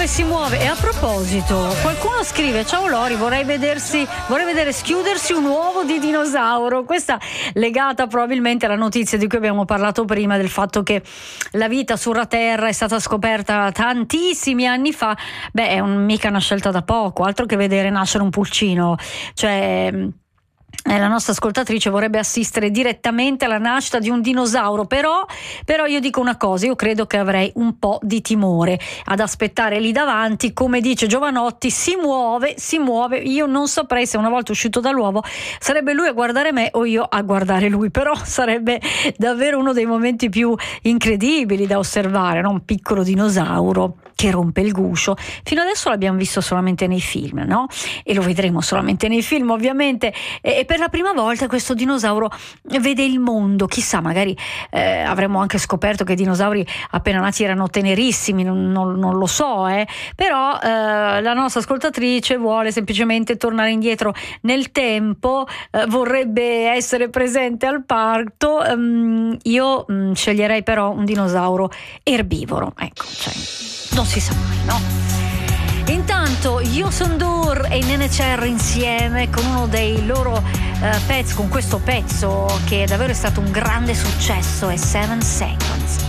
si muove. E a proposito, qualcuno scrive: ciao Lori, vorrei vedere schiudersi un uovo di dinosauro. Questa legata probabilmente alla notizia di cui abbiamo parlato prima, del fatto che la vita sulla Terra è stata scoperta tantissimi anni fa. Beh, è mica una scelta da poco, altro che vedere nascere un pulcino. Cioè, la nostra ascoltatrice vorrebbe assistere direttamente alla nascita di un dinosauro, però io dico una cosa: io credo che avrei un po' di timore ad aspettare lì davanti. Come dice Giovanotti, si muove, io non saprei se una volta uscito dall'uovo sarebbe lui a guardare me o io a guardare lui, però sarebbe davvero uno dei momenti più incredibili da osservare, no? Un piccolo dinosauro che rompe il guscio. Fino adesso l'abbiamo visto solamente nei film, no? E lo vedremo solamente nei film, ovviamente, e per la prima volta questo dinosauro vede il mondo. Chissà, magari avremmo anche scoperto che i dinosauri appena nati erano tenerissimi, non lo so, però la nostra ascoltatrice vuole semplicemente tornare indietro nel tempo, vorrebbe essere presente al parto. Io sceglierei però un dinosauro erbivoro, ecco, cioè non si sa mai, no? Intanto Yosundur e Nene Cher insieme con uno dei loro pezzi, con questo pezzo che davvero è stato un grande successo, è 7 Seconds.